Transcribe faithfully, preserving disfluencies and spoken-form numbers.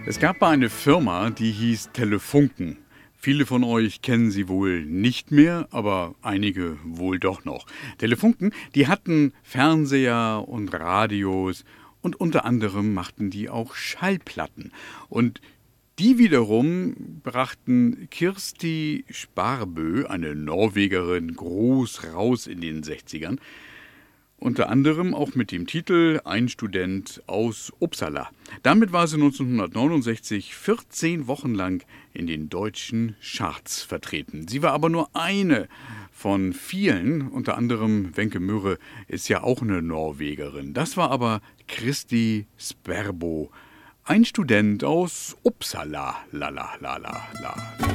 Es gab mal eine Firma, die hieß Telefunken. Viele von euch kennen sie wohl nicht mehr, aber einige wohl doch noch. Telefunken, die hatten Fernseher und Radios und unter anderem machten die auch Schallplatten. Und die wiederum brachten Kirsti Sparbø, eine Norwegerin, groß raus in den sechzigern. Unter anderem auch mit dem Titel Ein Student aus Uppsala. Damit war sie neunzehnhundertneunundsechzig vierzehn Wochen lang in den deutschen Charts vertreten. Sie war aber nur eine von vielen, unter anderem Wenche Mürre ist ja auch eine Norwegerin. Das war aber Kirsti Spærbo, ein Student aus Uppsala. La la la la la.